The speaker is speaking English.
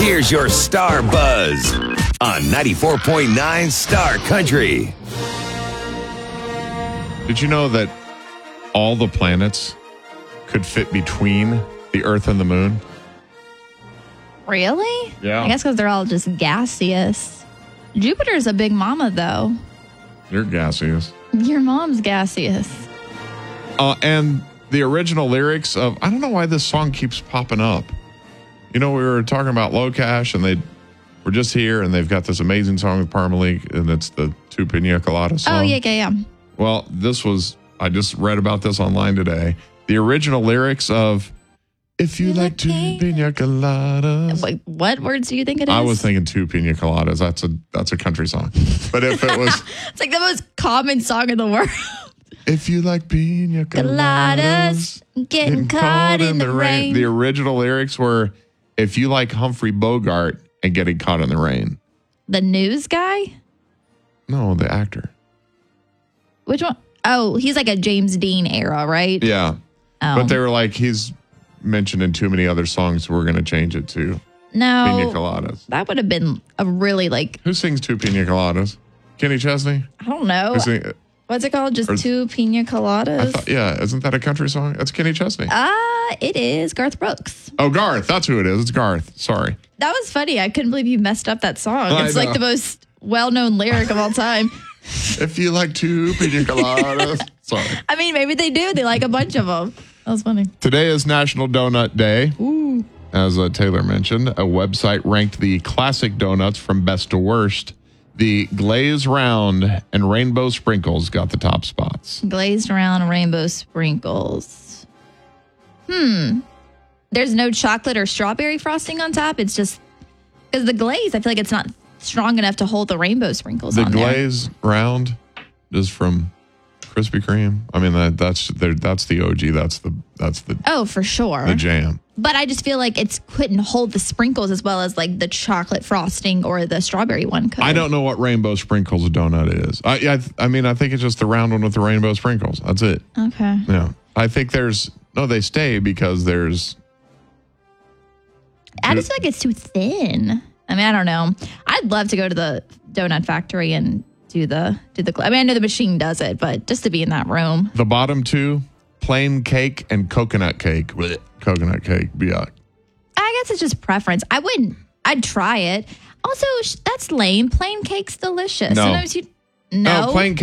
Here's your Star Buzz on 94.9 Star Country. Did you know that all the planets could fit between the Earth and the Moon? Really? Yeah. I guess because they're all just gaseous. Jupiter's a big mama, though. You're gaseous. Your mom's gaseous. And the original lyrics of, I don't know why this song keeps popping up. You know, we were talking about Locash, and they were just here, and they've got this amazing song with Parmalik, and it's the Two Pina Colada song. Oh, yeah. Well, I just read about this online today. The original lyrics of, if you like two pina coladas. Wait, what words do you think it is? I was thinking two pina coladas. That's a country song. But if it was... It's like the most common song in the world. If you like pina coladas, getting caught in the rain. The original lyrics were, if you like Humphrey Bogart and getting caught in the rain. The news guy? No, the actor. Which one? Oh, he's like a James Dean era, right? Yeah. Oh. But they were like, he's mentioned in too many other songs, so we're going to change it to No. Pina Coladas. That would have been a really Who sings two Pina Coladas? Kenny Chesney? I don't know. What's it called? Just two pina coladas? Isn't that a country song? That's Kenny Chesney. It is Garth Brooks. Oh, Garth. That's who it is. It's Garth. Sorry. That was funny. I couldn't believe you messed up that song. It's like the most well-known lyric of all time. If you like two pina coladas. Sorry. I mean, maybe they do. They like a bunch of them. That was funny. Today is National Donut Day. Ooh. As Taylor mentioned, a website ranked the classic donuts from best to worst. The glazed round and rainbow sprinkles got the top spots. Glazed round rainbow sprinkles. There's no chocolate or strawberry frosting on top. It's just because the glaze, I feel like it's not strong enough to hold the rainbow sprinkles on there. The glazed round is from Krispy Kreme. I mean, that's the OG. That's the Oh, for sure. the jam. But I just feel like it couldn't hold the sprinkles as well as like the chocolate frosting or the strawberry one could. I don't know what rainbow sprinkles donut is. I mean, I think it's just the round one with the rainbow sprinkles. That's it. Okay. Yeah. I think they stay because there's... I just feel like it's too thin. I mean, I don't know. I'd love to go to the donut factory and do the. I mean, I know the machine does it, but just to be in that room. The bottom two, plain cake and coconut cake. Blech. Coconut cake, yuck. I guess it's just preference. I'd try it. Also, that's lame. Plain cake's delicious. No. Sometimes No. Plain